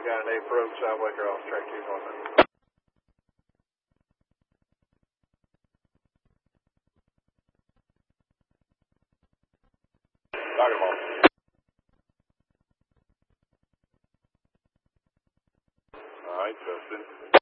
got an 8 Road, South Waker off track 219. Knock him off. All right, Justin.